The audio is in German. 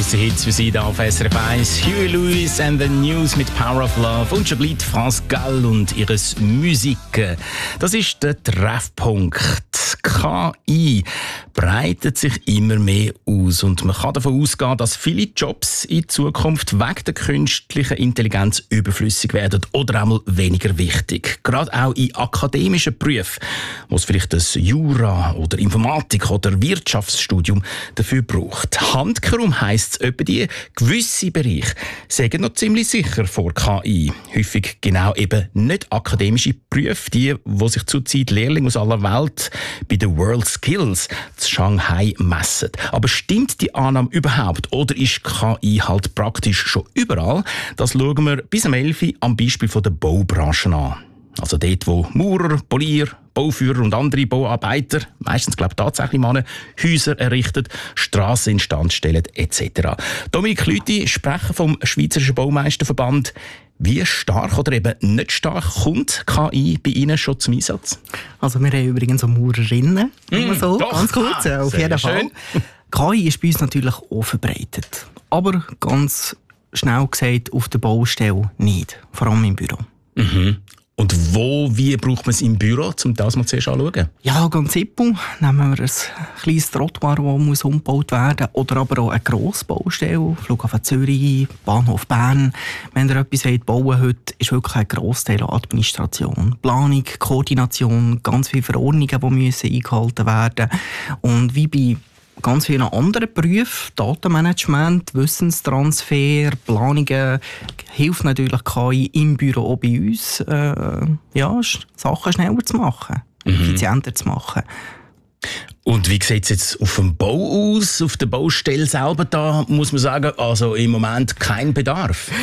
grosse Hits für Sie hier auf SRF 1. Huey Lewis and the News mit Power of Love und schon bleibt France Gall und ihres Musik. Das ist der Treffpunkt. KI breitet sich immer mehr aus und man kann davon ausgehen, dass viele Jobs in Zukunft wegen der künstlichen Intelligenz überflüssig werden oder einmal weniger wichtig. Gerade auch in akademischen Berufen, wo es vielleicht das Jura oder Informatik oder Wirtschaftsstudium dafür braucht. Handkehrum heisst es etwa die, gewisse Bereiche sind noch ziemlich sicher vor KI. Häufig genau eben nicht akademische Berufe, die sich zurzeit Lehrlinge aus aller Welt bei den World Skills zu Shanghai messen. Aber stimmt die Annahme überhaupt oder ist KI halt praktisch schon überall? Das schauen wir bis am 11 Uhr am Beispiel der Baubranche an. Also dort, wo Maurer, Polier, Bauführer und andere Bauarbeiter, meistens glaube ich tatsächlich Männer, Häuser errichten, Strassen instand stellen etc. Dominik Lüthi, Sprecher vom Schweizerischen Baumeisterverband. Wie stark oder eben nicht stark kommt KI bei Ihnen schon zum Einsatz? Also wir haben übrigens auch Maurerinnen, so, doch, ganz kurz, auf jeden Fall. KI ist bei uns natürlich auch verbreitet, aber ganz schnell gesagt auf der Baustelle nicht, vor allem im Büro. Mhm. Und wie braucht man es im Büro, um das mal zuerst anzuschauen? Ja, ganz simpel. Nehmen wir ein kleines Trottoir, das umgebaut werden muss, oder aber auch eine grosse Baustelle, Flughafen Zürich, Bahnhof Bern. Wenn ihr etwas bauen wollt, ist wirklich ein Grossteil Administration. Planung, Koordination, ganz viele Verordnungen, die müssen eingehalten werden. Und wie bei ganz vielen anderen Berufen, Datenmanagement, Wissenstransfer, Planungen, hilft natürlich KI im Büro auch bei uns, Sachen schneller zu machen, effizienter zu machen. Und wie sieht es jetzt auf dem Bau aus? Auf der Baustelle selber da muss man sagen, also im Moment kein Bedarf.